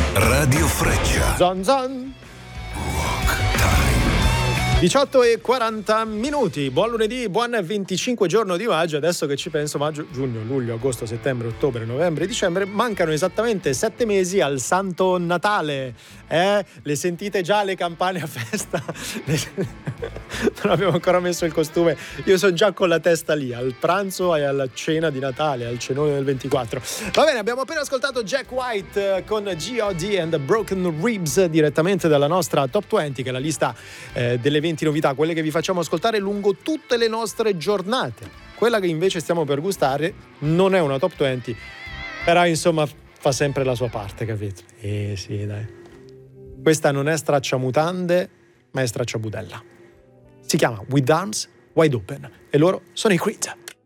Radio Freccia. Zon zon. 18:40. Buon lunedì, buon 25 giorno di maggio. Adesso che ci penso, maggio, giugno, luglio, agosto, settembre, ottobre, novembre, dicembre, mancano esattamente 7 mesi al Santo Natale. Le sentite già le campane a festa? Non abbiamo ancora messo il costume. Io sono già con la testa lì, al pranzo e alla cena di Natale, al cenone del 24. Va bene, abbiamo appena ascoltato Jack White con G.O.D. and the Broken Ribs direttamente dalla nostra Top 20, che è la lista delle 20 novità, quelle che vi facciamo ascoltare lungo tutte le nostre giornate. Quella che invece stiamo per gustare non è una Top 20, però insomma fa sempre la sua parte, capito? Sì, dai. Questa non è stracciamutande, ma è stracciabudella. Si chiama With Arms Wide Open e loro sono i Creed.